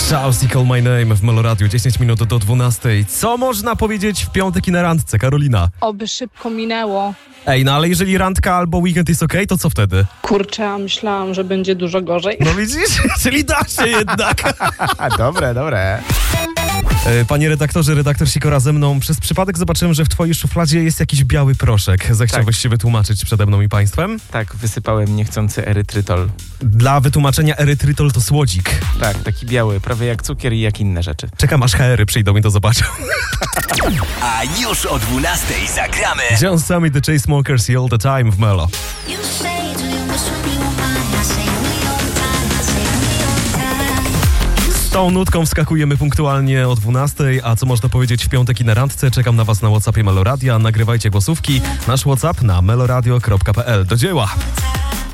Shout i Call My Name w Meloradiu, 10 minut do 12. Co można powiedzieć w piątek i na randce, Karolina? Oby szybko minęło. Ej, no ale jeżeli randka albo weekend jest okej, to co wtedy? Kurczę, a myślałam, że będzie dużo gorzej. No widzisz? Czyli da się jednak. Dobre. Panie redaktorze, redaktor Sikora ze mną. Przez przypadek zobaczyłem, że w twojej szufladzie jest jakiś biały proszek. Zechciałbyś się wytłumaczyć przede mną i państwem? Tak, wysypałem niechcący erytrytol. Dla wytłumaczenia, erytrytol to słodzik. Tak, taki biały, prawie jak cukier i jak inne rzeczy. Czekam aż HR-y przyjdą i to zobaczą. A już o 12 zagramy John Summit, The Chainsmokers i All The Time w Melo. Z tą nutką wskakujemy punktualnie o 12, a co można powiedzieć w piątek i na randce? Czekam na was na WhatsAppie Meloradia. Nagrywajcie głosówki. Nasz WhatsApp na meloradio.pl. Do dzieła!